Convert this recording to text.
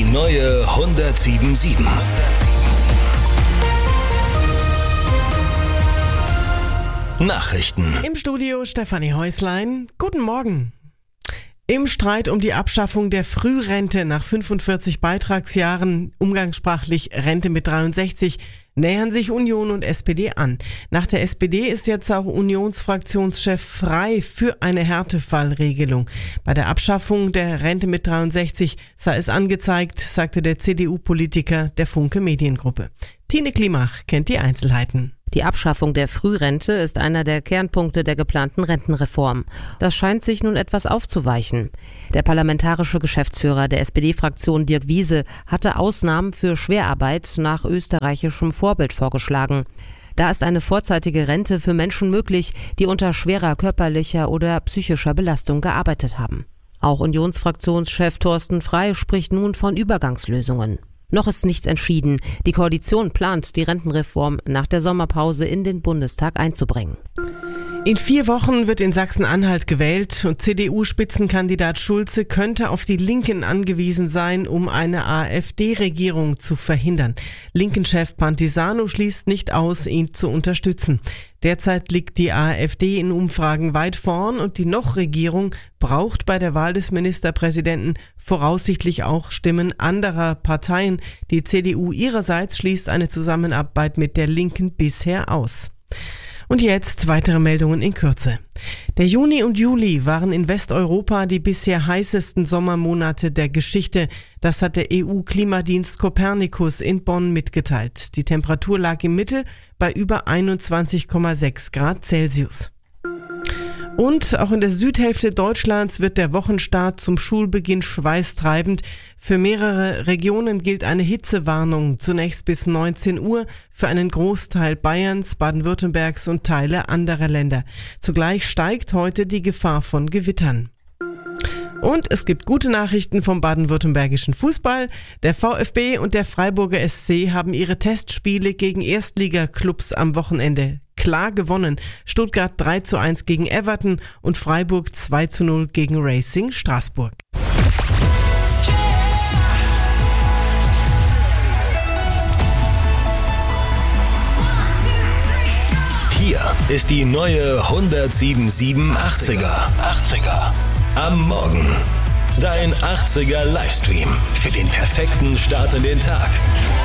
Die neue 107.7. Nachrichten. Im Studio Stefanie Häuslein. Guten Morgen. Im Streit um die Abschaffung der Frührente nach 45 Beitragsjahren, umgangssprachlich Rente mit 63, nähern sich Union und SPD an. Nach der SPD ist jetzt auch Unionsfraktionschef Frey für eine Härtefallregelung. Bei der Abschaffung der Rente mit 63 sei es angezeigt, sagte der CDU-Politiker der Funke Mediengruppe. Tine Klimach kennt die Einzelheiten. Die Abschaffung der Frührente ist einer der Kernpunkte der geplanten Rentenreform. Das scheint sich nun etwas aufzuweichen. Der parlamentarische Geschäftsführer der SPD-Fraktion Dirk Wiese hatte Ausnahmen für Schwerarbeit nach österreichischem Vorbild vorgeschlagen. Da ist eine vorzeitige Rente für Menschen möglich, die unter schwerer körperlicher oder psychischer Belastung gearbeitet haben. Auch Unionsfraktionschef Thorsten Frey spricht nun von Übergangslösungen. Noch ist nichts entschieden. Die Koalition plant, die Rentenreform nach der Sommerpause in den Bundestag einzubringen. In 4 Wochen wird in Sachsen-Anhalt gewählt und CDU-Spitzenkandidat Schulze könnte auf die Linken angewiesen sein, um eine AfD-Regierung zu verhindern. Linken-Chef Pantisano schließt nicht aus, ihn zu unterstützen. Derzeit liegt die AfD in Umfragen weit vorn und die Noch-Regierung braucht bei der Wahl des Ministerpräsidenten voraussichtlich auch Stimmen anderer Parteien. Die CDU ihrerseits schließt eine Zusammenarbeit mit der Linken bisher aus. Und jetzt weitere Meldungen in Kürze. Der Juni und Juli waren in Westeuropa die bisher heißesten Sommermonate der Geschichte. Das hat der EU-Klimadienst Copernicus in Bonn mitgeteilt. Die Temperatur lag im Mittel bei über 21,6 Grad Celsius. Und auch in der Südhälfte Deutschlands wird der Wochenstart zum Schulbeginn schweißtreibend. Für mehrere Regionen gilt eine Hitzewarnung, zunächst bis 19 Uhr für einen Großteil Bayerns, Baden-Württembergs und Teile anderer Länder. Zugleich steigt heute die Gefahr von Gewittern. Und es gibt gute Nachrichten vom baden-württembergischen Fußball. Der VfB und der Freiburger SC haben ihre Testspiele gegen Erstligaklubs am Wochenende klar gewonnen. Stuttgart 3:1 gegen Everton und Freiburg 2:0 gegen Racing Straßburg. Hier ist die neue 107.7 80er. Am Morgen. Dein 80er Livestream für den perfekten Start in den Tag.